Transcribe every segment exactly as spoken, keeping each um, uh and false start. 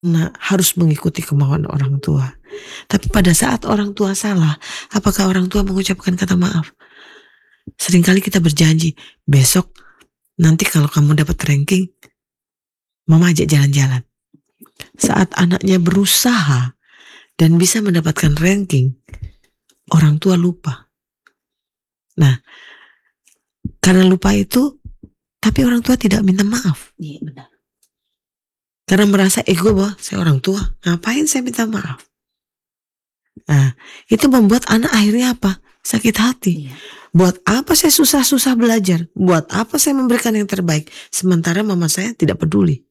Nah, harus mengikuti kemauan orang tua. Tapi pada saat orang tua salah, apakah orang tua mengucapkan kata maaf? Seringkali kita berjanji, besok nanti kalau kamu dapat ranking, mama ajak jalan-jalan. Saat anaknya berusaha dan bisa mendapatkan ranking, orang tua lupa. Nah, karena lupa itu, tapi orang tua tidak minta maaf. Iya, benar. Karena merasa ego bahwa saya orang tua, ngapain saya minta maaf? Nah, itu membuat anak akhirnya apa? Sakit hati. Iya. Buat apa saya susah-susah belajar? Buat apa saya memberikan yang terbaik? Sementara mama saya tidak peduli.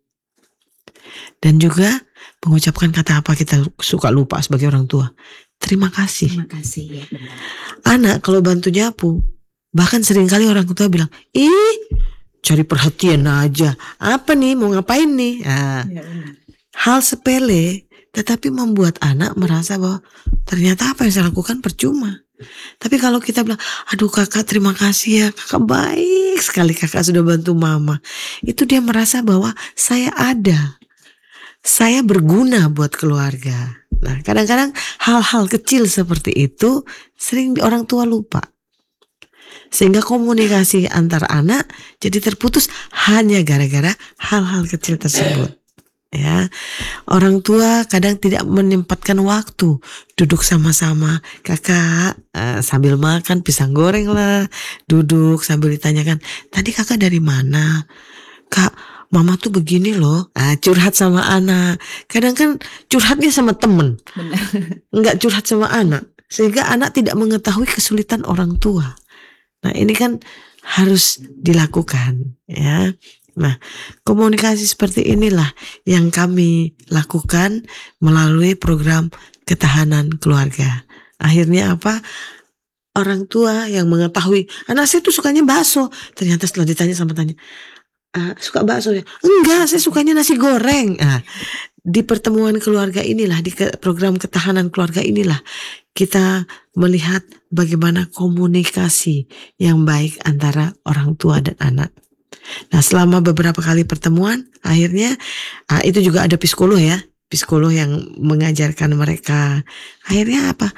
Dan juga mengucapkan kata apa kita suka lupa sebagai orang tua. Terima kasih. Terima kasih, ya benar. Anak kalau bantu nyapu, bahkan seringkali orang tua bilang, ih cari perhatian aja. Apa nih, mau ngapain nih? Nah, Ya, benar. hal sepele tetapi membuat anak merasa bahwa ternyata apa yang saya lakukan percuma. Tapi kalau kita bilang, aduh kakak terima kasih ya, kakak baik sekali kakak sudah bantu mama. Itu dia merasa bahwa saya ada. Saya berguna buat keluarga. Nah, kadang-kadang hal-hal kecil seperti itu sering orang tua lupa. Sehingga komunikasi antar anak jadi terputus hanya gara-gara hal-hal kecil tersebut. Ya, orang tua kadang tidak menyempatkan waktu duduk sama-sama, kakak uh, sambil makan pisang goreng lah, duduk sambil ditanyakan, tadi kakak dari mana? Kak, mama tuh begini loh. Ah, curhat sama anak. Kadang kan curhatnya sama temen, Benar. nggak curhat sama anak, sehingga anak tidak mengetahui kesulitan orang tua. Nah, ini kan harus dilakukan, ya. Nah, komunikasi seperti inilah yang kami lakukan melalui program ketahanan keluarga. Akhirnya apa? Orang tua yang mengetahui anak saya tuh sukanya bakso, ternyata setelah ditanya sama tanya, Uh, suka bakso ya? Enggak, saya sukanya nasi goreng. Nah, di pertemuan keluarga inilah, di ke, program ketahanan keluarga inilah kita melihat bagaimana komunikasi yang baik antara orang tua dan anak. Nah, selama beberapa kali pertemuan, akhirnya uh, itu juga ada psikolog ya, psikolog yang mengajarkan mereka. Akhirnya apa?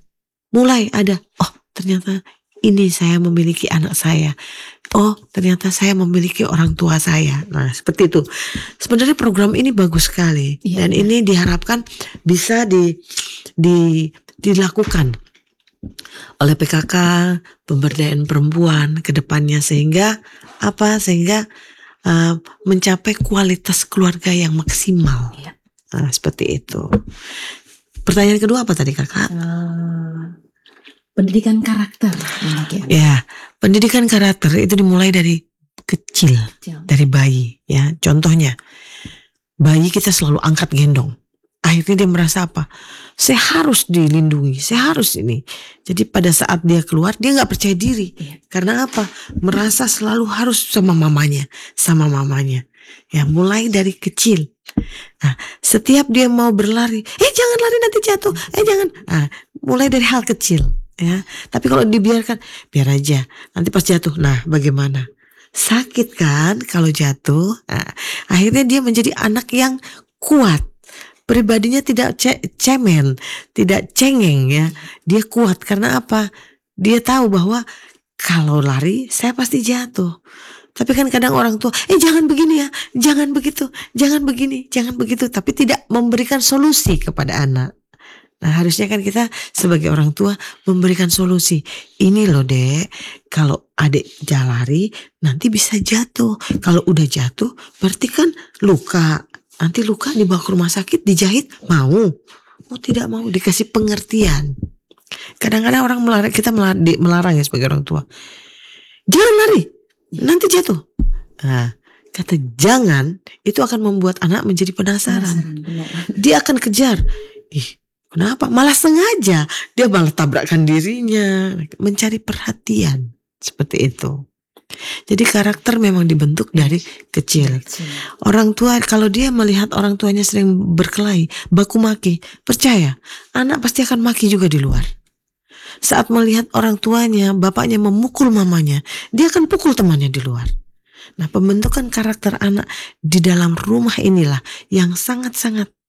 Mulai ada, oh ternyata ini saya memiliki anak saya. Oh ternyata saya memiliki orang tua saya. Nah seperti itu. Sebenarnya program ini bagus sekali. Iya, Dan iya. ini diharapkan bisa di, di, dilakukan oleh P K K, pemberdayaan perempuan ke depannya. Sehingga apa? Sehingga uh, mencapai kualitas keluarga yang maksimal. Iya. Nah seperti itu. Pertanyaan kedua apa tadi kakak? Uh, pendidikan karakter. Ya, pendidikan karakter itu dimulai dari kecil, Kecil. dari bayi. Ya, contohnya bayi kita selalu angkat gendong. Akhirnya dia merasa apa? Saya harus dilindungi, saya harus ini. Jadi pada saat dia keluar dia nggak percaya diri. Iya. Karena apa? Merasa selalu harus sama mamanya, sama mamanya. Ya, mulai dari kecil. Nah, setiap dia mau berlari, eh jangan lari nanti jatuh, eh jangan. Nah, mulai dari hal kecil. Ya, tapi kalau dibiarkan, biar aja. Nanti pas jatuh, nah bagaimana? Sakit kan kalau jatuh. Nah, akhirnya dia menjadi anak yang kuat. Pribadinya tidak ce- cemen, tidak cengeng ya. Dia kuat karena apa? Dia tahu bahwa kalau lari saya pasti jatuh. Tapi kan kadang orang tua, eh jangan begini ya, jangan begitu, jangan begini, jangan begitu. Tapi tidak memberikan solusi kepada anak. Nah harusnya kan kita sebagai orang tua memberikan solusi. Ini loh dek, kalau adik jalari nanti bisa jatuh. Kalau udah jatuh berarti kan luka. Nanti luka dibawa ke rumah sakit, dijahit, mau? Oh tidak mau, dikasih pengertian. Kadang-kadang orang melarang, kita melarang, melarang ya sebagai orang tua. Jangan lari, nanti jatuh. Nah, kata jangan itu akan membuat anak menjadi penasaran. Penasaran, Dia akan kejar. Ih, kenapa? Malah sengaja. Dia malah tabrakkan dirinya. Mencari perhatian. Seperti itu. Jadi karakter memang dibentuk dari kecil. Orang tua kalau dia melihat orang tuanya sering berkelahi, baku maki, percaya anak pasti akan maki juga di luar. Saat melihat orang tuanya, bapaknya memukul mamanya, dia akan pukul temannya di luar. Nah, pembentukan karakter anak di dalam rumah inilah yang sangat-sangat